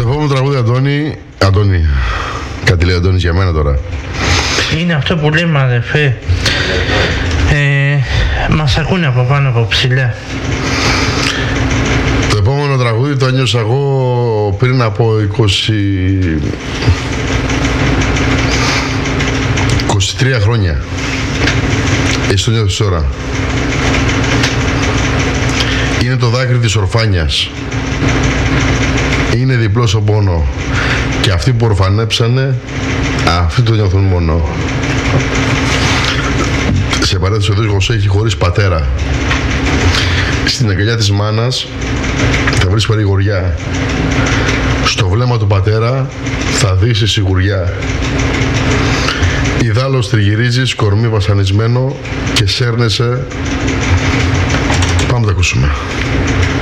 επόμενο τραγούδι, Αντώνη, κάτι λέει Αντώνης για μένα τώρα. Είναι αυτό που λέμε, αδερφέ. Μας ακούνε από πάνω από ψηλά. Το επόμενο τραγούδι το ένιωσα εγώ πριν από 23 χρόνια. Εσύ το νιώθεις τώρα. Είναι το δάκρυ της ορφάνιας. Είναι διπλό στον πόνο. Και αυτοί που ορφανέψανε, αυτοί το νιώθουν μόνο. Σε παρένθεση, ο Δίσκος έχει χωρίς πατέρα. Στην αγκαλιά της μάνας θα βρεις παρηγοριά. Στο βλέμμα του πατέρα θα δεις σιγουριά. Ιδάλλως τριγυρίζεις κορμί βασανισμένο και σέρνεσαι. Πάμε να τα ακούσουμε.